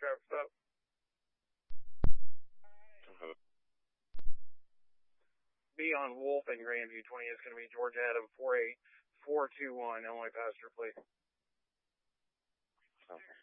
traffic stop. Be on Wolf and Grandview 20. It's going to be Georgia Adam 48421, Illinois passenger plate. Okay.